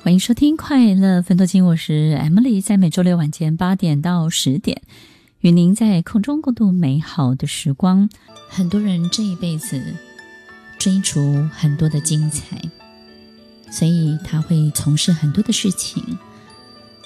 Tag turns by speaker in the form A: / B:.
A: 欢迎收听快乐分多金，我是 Emily， 在每周六晚间8点到10点，与您在空中共度美好的时光。很多人这一辈子追逐很多的精彩，所以他会从事很多的事情，